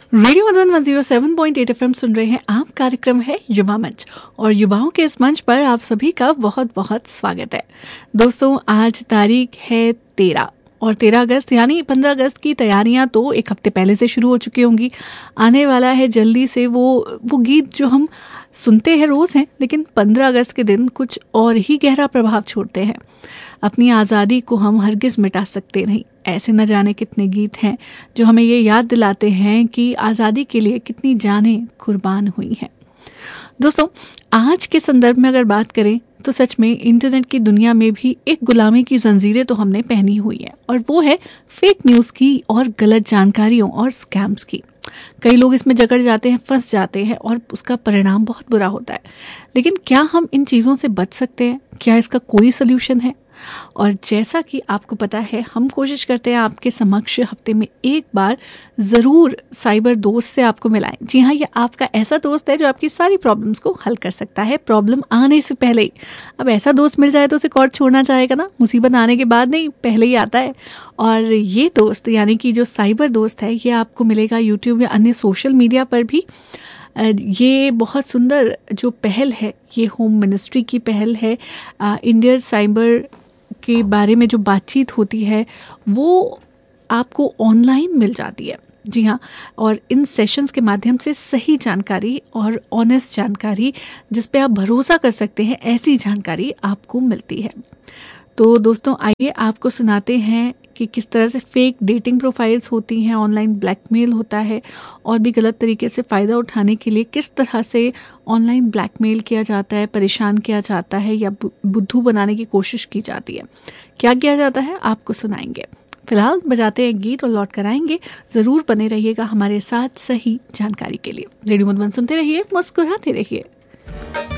Radio Madhuban 107.8 FM सुन रहे हैं आप। कार्यक्रम है युवा मंच और युवाओं के इस मंच पर आप सभी का बहुत बहुत स्वागत है। दोस्तों, आज तारीख है 13 और 13 अगस्त यानी 15 अगस्त की तैयारियां तो एक हफ्ते पहले से शुरू हो चुकी होंगी। आने वाला है जल्दी से वो गीत जो हम सुनते हैं रोज़ हैं, लेकिन 15 अगस्त के दिन कुछ और ही गहरा प्रभाव छोड़ते हैं। अपनी आज़ादी को हम हरगिज़ मिटा सकते नहीं। ऐसे न जाने कितने गीत हैं जो हमें ये याद दिलाते हैं कि आज़ादी के लिए कितनी जानें कुर्बान हुई हैं। दोस्तों, आज के संदर्भ में अगर बात करें तो सच में इंटरनेट की दुनिया में भी एक गुलामी की जंजीरें तो हमने पहनी हुई है, और वो है फेक न्यूज़ की और गलत जानकारियों और स्कैम्स की। कई लोग इसमें जकड़ जाते हैं, फंस जाते हैं और उसका परिणाम बहुत बुरा होता है। लेकिन क्या हम इन चीज़ों से बच सकते हैं? क्या इसका कोई सल्यूशन है? और जैसा कि आपको पता है, हम कोशिश करते हैं आपके समक्ष हफ्ते में एक बार ज़रूर साइबर दोस्त से आपको मिलाएं। जी हाँ, ये आपका ऐसा दोस्त है जो आपकी सारी प्रॉब्लम्स को हल कर सकता है, प्रॉब्लम आने से पहले ही। अब ऐसा दोस्त मिल जाए तो उसे कौन छोड़ना चाहेगा ना, मुसीबत आने के बाद नहीं, पहले ही आता है। और ये दोस्त यानी कि जो साइबर दोस्त है, ये आपको मिलेगा यूट्यूब या अन्य सोशल मीडिया पर भी। ये बहुत सुंदर जो पहल है, ये होम मिनिस्ट्री की पहल है। इंडियन साइबर के बारे में जो बातचीत होती है वो आपको ऑनलाइन मिल जाती है। जी हाँ, और इन सेशंस के माध्यम से सही जानकारी और ऑनेस्ट जानकारी, जिस पे आप भरोसा कर सकते हैं, ऐसी जानकारी आपको मिलती है। तो दोस्तों, आइए आपको सुनाते हैं कि किस तरह से फेक डेटिंग प्रोफाइल्स होती हैं, ऑनलाइन ब्लैकमेल होता है और भी गलत तरीके से फ़ायदा उठाने के लिए किस तरह से ऑनलाइन ब्लैकमेल किया जाता है, परेशान किया जाता है या बुद्धू बनाने की कोशिश की जाती है। क्या किया जाता है आपको सुनाएंगे। फिलहाल बजाते हैं गीत और लौट कर आएंगे। ज़रूर बने रहिएगा हमारे साथ सही जानकारी के लिए। रेडियो मधुबन सुनते रहिए, मुस्कुराते रहिए।